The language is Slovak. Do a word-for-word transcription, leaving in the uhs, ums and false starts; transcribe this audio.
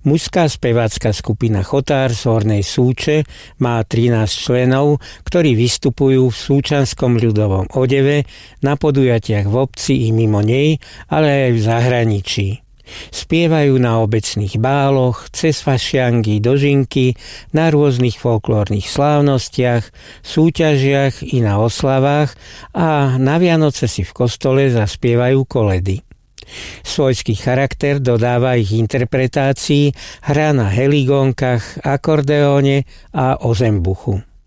Mužská spevácka skupina Chotár z Hornej Súče má trinásť členov, ktorí vystupujú v súčanskom ľudovom odeve na podujatiach v obci i mimo nej, ale aj v zahraničí. Spievajú na obecných báloch, cez fašiangy, dožinky, na rôznych folklórnych slávnostiach, súťažiach i na oslavách a na Vianoce si v kostole zaspievajú koledy. Svojský charakter dodáva ich interpretácií hra na heligónkach, akordeóne a ozembuchu.